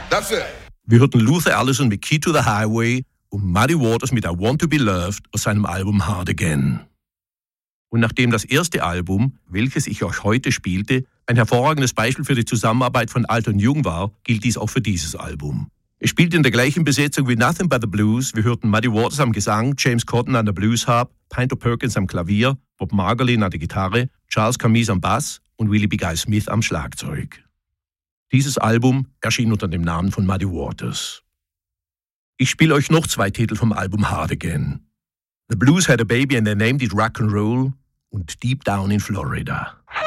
That's it. Wir hörten Luther Allison mit Key to the Highway und Muddy Waters mit I Want to Be Loved aus seinem Album Hard Again. Und nachdem das erste Album, welches ich euch heute spielte, ein hervorragendes Beispiel für die Zusammenarbeit von alt und jung war, gilt dies auch für dieses Album. Es spielt in der gleichen Besetzung wie Nothing But the Blues. Wir hörten Muddy Waters am Gesang, James Cotton an der Bluesharp, Pinto Perkins am Klavier, Bob Margolin an der Gitarre, Charles Camise am Bass und Willie B. Guy Smith am Schlagzeug. Dieses Album erschien unter dem Namen von Muddy Waters. Ich spiele euch noch 2 Titel vom Album Hard Again. The Blues Had a Baby and They Named It Rock and Roll und Deep Down in Florida.